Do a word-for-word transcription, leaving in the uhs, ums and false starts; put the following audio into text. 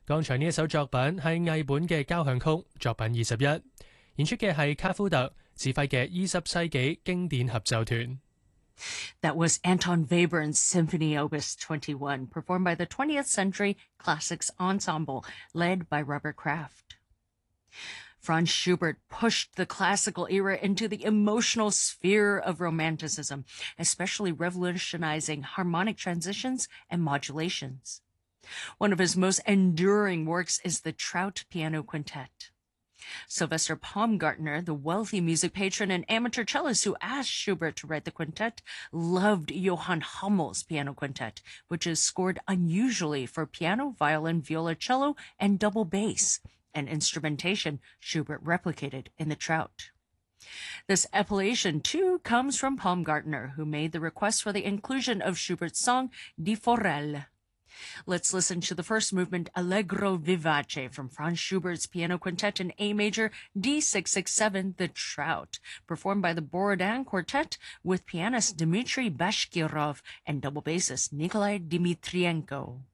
剛才呢一首作品係藝本嘅交響曲，作品二十一，演出嘅係卡夫特指揮嘅二十世紀經典合奏團。 That was Anton Webern's Symphony Opus twenty-one, performed by the twentieth Century Classics Ensemble, led by Robert Kraft. Franz Schubert pushed the classical era into the emotional sphere of Romanticism, especially revolutionizing harmonic transitions and modulations. One of his most enduring works is the Trout Piano Quintet. Sylvester Baumgartner, the wealthy music patron and amateur cellist who asked Schubert to write the quintet, loved Johann Hummel's piano quintet, which is scored unusually for piano, violin, violoncello, and double bass, an instrumentation Schubert replicated in the Trout. This appellation, too, comes from Baumgartner, who made the request for the inclusion of Schubert's song Die Forelle. Let's listen to the first movement, Allegro Vivace, from Franz Schubert's Piano Quintet in A major, D six sixty-seven, The Trout, performed by the Borodin Quartet with pianist Dmitry Bashkirov and double bassist Nikolai Dmitrienko.